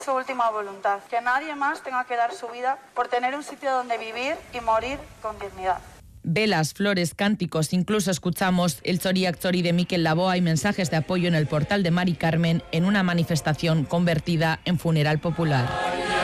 Su última voluntad, que nadie más tenga que dar su vida por tener un sitio donde vivir y morir con dignidad. Velas, flores, cánticos, incluso escuchamos el Txoriak Txori de Mikel Laboa y mensajes de apoyo en el portal de Mari Carmen en una manifestación convertida en funeral popular.